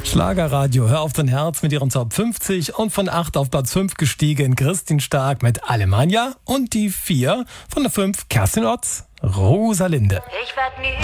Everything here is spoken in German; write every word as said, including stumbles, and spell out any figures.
Schlagerradio, hör auf dein Herz mit ihrem Top fünfzig und von acht auf Platz fünf gestiegen Christin Stark mit Alemannia und die vier von der fünf Kerstin Otz, Rosalinde. Ich werd nie